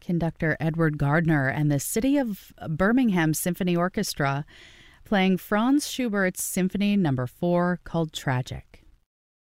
Conductor Edward Gardner and the City of Birmingham Symphony Orchestra playing Franz Schubert's Symphony No. 4 called Tragic.